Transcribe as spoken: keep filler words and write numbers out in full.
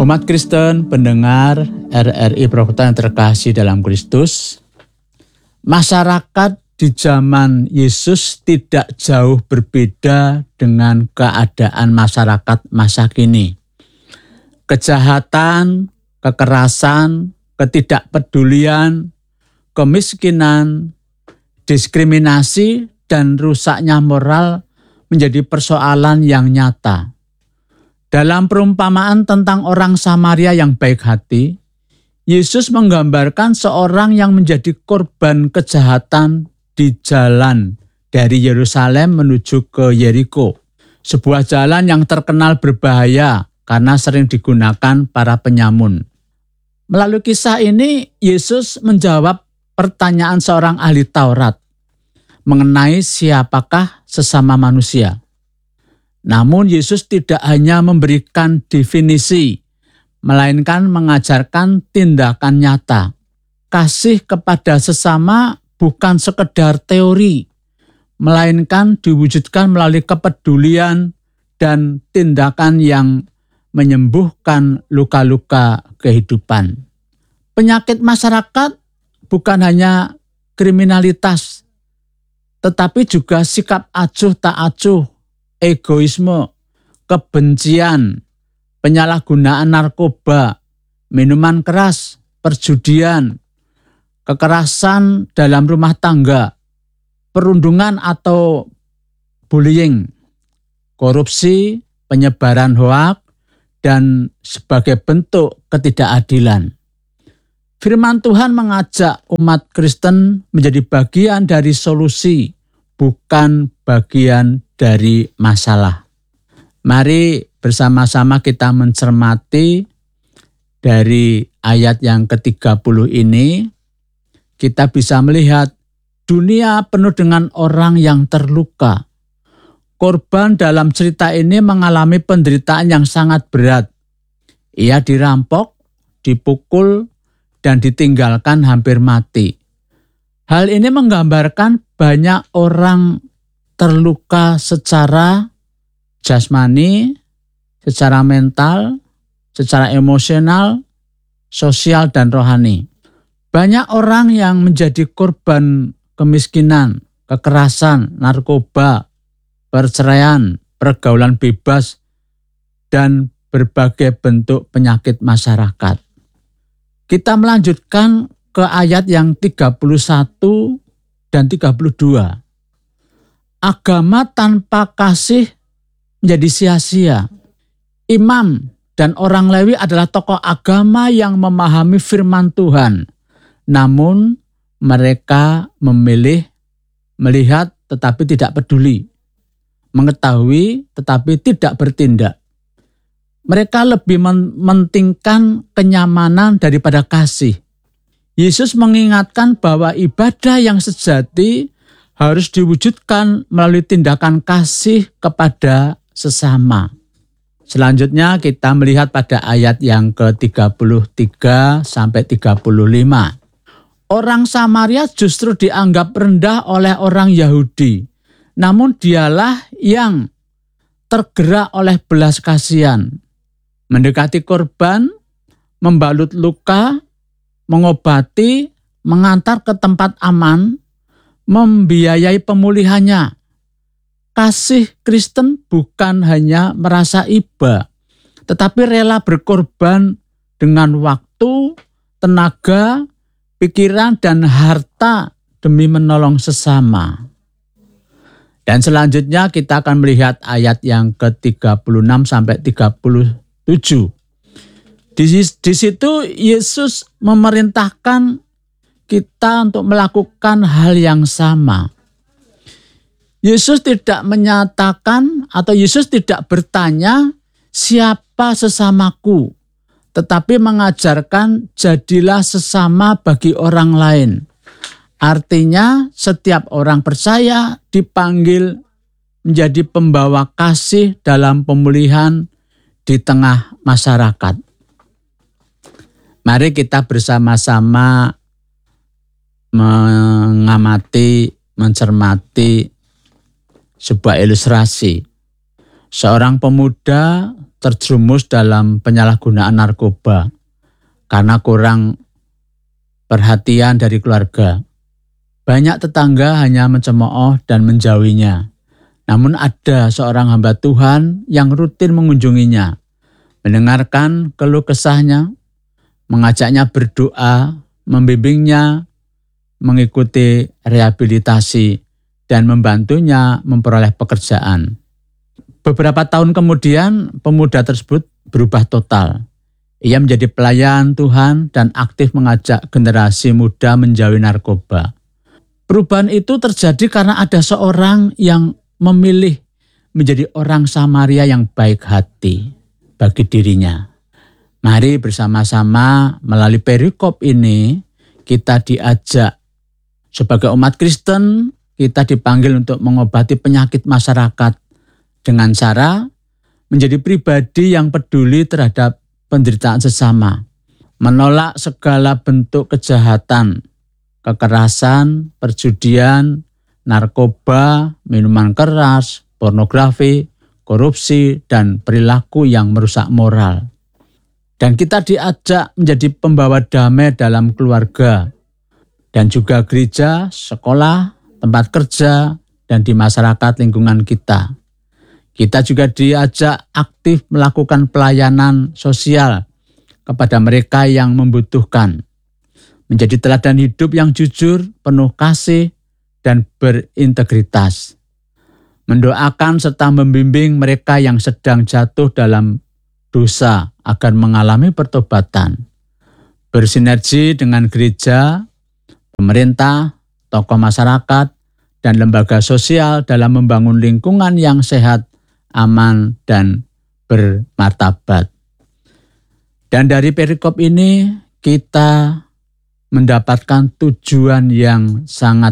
Umat Kristen, pendengar R R I Prokota yang terkasih dalam Kristus, masyarakat di zaman Yesus tidak jauh berbeda dengan keadaan masyarakat masa kini. Kejahatan, kekerasan, ketidakpedulian, kemiskinan, diskriminasi, dan rusaknya moral menjadi persoalan yang nyata. Dalam perumpamaan tentang orang Samaria yang baik hati, Yesus menggambarkan seorang yang menjadi korban kejahatan di jalan dari Yerusalem menuju ke Yeriko, sebuah jalan yang terkenal berbahaya karena sering digunakan para penyamun. Melalui kisah ini, Yesus menjawab pertanyaan seorang ahli Taurat mengenai siapakah sesama manusia. Namun Yesus tidak hanya memberikan definisi, melainkan mengajarkan tindakan nyata. Kasih kepada sesama bukan sekedar teori, melainkan diwujudkan melalui kepedulian dan tindakan yang menyembuhkan luka-luka kehidupan. Penyakit masyarakat bukan hanya kriminalitas, tetapi juga sikap acuh tak acuh, egoisme, kebencian, penyalahgunaan narkoba, minuman keras, perjudian, kekerasan dalam rumah tangga, perundungan atau bullying, korupsi, penyebaran hoaks, dan sebagai bentuk ketidakadilan. Firman Tuhan mengajak umat Kristen menjadi bagian dari solusi, bukan bagian dari masalah. Mari bersama-sama kita mencermati dari ayat yang ke tiga puluh ini. Kita bisa melihat dunia penuh dengan orang yang terluka. Korban dalam cerita ini mengalami penderitaan yang sangat berat. Ia dirampok, dipukul, dan ditinggalkan hampir mati. Hal ini menggambarkan banyak orang terluka secara jasmani, secara mental, secara emosional, sosial, dan rohani. Banyak orang yang menjadi korban kemiskinan, kekerasan, narkoba, perceraian, pergaulan bebas, dan berbagai bentuk penyakit masyarakat. Kita melanjutkan ke ayat yang tiga puluh satu dan tiga puluh dua. Agama tanpa kasih menjadi sia-sia. Imam dan orang Lewi adalah tokoh agama yang memahami firman Tuhan. Namun mereka memilih melihat tetapi tidak peduli. Mengetahui tetapi tidak bertindak. Mereka lebih mementingkan kenyamanan daripada kasih. Yesus mengingatkan bahwa ibadah yang sejati harus diwujudkan melalui tindakan kasih kepada sesama. Selanjutnya kita melihat pada ayat yang ke tiga puluh tiga sampai tiga puluh lima. Orang Samaria justru dianggap rendah oleh orang Yahudi. Namun dialah yang tergerak oleh belas kasihan. Mendekati korban, membalut luka, mengobati, mengantar ke tempat aman, membiayai pemulihannya. Kasih Kristen bukan hanya merasa iba, tetapi rela berkorban dengan waktu, tenaga, pikiran, dan harta demi menolong sesama. Dan selanjutnya kita akan melihat ayat yang ke tiga puluh enam sampai tiga puluh tujuh. Di, di situ Yesus memerintahkan kita untuk melakukan hal yang sama. Yesus tidak menyatakan atau Yesus tidak bertanya siapa sesamaku, tetapi mengajarkan jadilah sesama bagi orang lain. Artinya setiap orang percaya dipanggil menjadi pembawa kasih dalam pemulihan di tengah masyarakat. Mari kita bersama-sama mengamati, mencermati sebuah ilustrasi. Seorang pemuda terjerumus dalam penyalahgunaan narkoba karena kurang perhatian dari keluarga. Banyak tetangga hanya mencemooh dan menjauhinya. Namun ada seorang hamba Tuhan yang rutin mengunjunginya, mendengarkan keluh kesahnya, mengajaknya berdoa, membimbingnya, mengikuti rehabilitasi, dan membantunya memperoleh pekerjaan. Beberapa tahun kemudian, pemuda tersebut berubah total. Ia menjadi pelayan Tuhan dan aktif mengajak generasi muda menjauhi narkoba. Perubahan itu terjadi karena ada seorang yang memilih menjadi orang Samaria yang baik hati bagi dirinya. Mari bersama-sama melalui perikop ini kita diajak sebagai umat Kristen, kita dipanggil untuk mengobati penyakit masyarakat dengan cara menjadi pribadi yang peduli terhadap penderitaan sesama, menolak segala bentuk kejahatan, kekerasan, perjudian, narkoba, minuman keras, pornografi, korupsi, dan perilaku yang merusak moral. Dan kita diajak menjadi pembawa damai dalam keluarga, dan juga gereja, sekolah, tempat kerja, dan di masyarakat lingkungan kita. Kita juga diajak aktif melakukan pelayanan sosial kepada mereka yang membutuhkan, menjadi teladan hidup yang jujur, penuh kasih, dan berintegritas. Mendoakan serta membimbing mereka yang sedang jatuh dalam dosa agar mengalami pertobatan. Bersinergi dengan gereja, pemerintah, tokoh masyarakat, dan lembaga sosial dalam membangun lingkungan yang sehat, aman, dan bermartabat. Dan dari perikop ini kita mendapatkan tujuan yang sangat